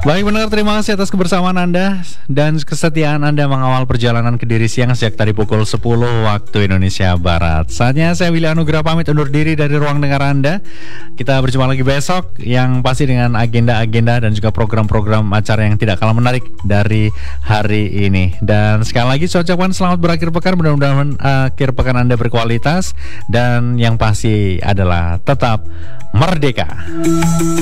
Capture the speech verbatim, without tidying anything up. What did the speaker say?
Baik pendengar, terima kasih atas kebersamaan Anda dan kesetiaan Anda mengawal perjalanan Kediri siang sejak tadi pukul sepuluh waktu Indonesia Barat. Saatnya saya Willy Anugrah pamit undur diri dari ruang dengar Anda. Kita berjumpa lagi besok yang pasti dengan agenda-agenda dan juga program-program acara yang tidak kalah menarik dari hari ini. Dan sekali lagi saya ucapkan selamat berakhir pekan, mudah-mudahan akhir pekan Anda berkualitas dan yang pasti adalah tetap merdeka.